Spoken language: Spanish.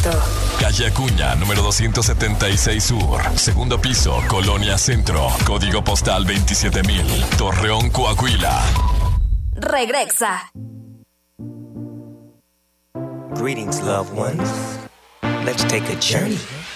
éxito. Calle Acuña, número 276 Sur. Segundo piso, Colonia Centro. Código postal 27000. Torreón, Coahuila. Regresa. Greetings, loved ones. Let's take a journey